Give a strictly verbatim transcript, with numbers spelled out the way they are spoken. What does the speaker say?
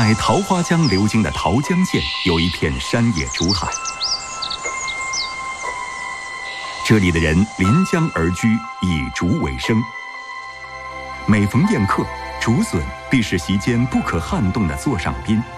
在桃花江流经的桃江县，有一片山野竹海。这里的人临江而居，以竹为生。每逢宴客，竹笋必是席间不可撼动的座上宾。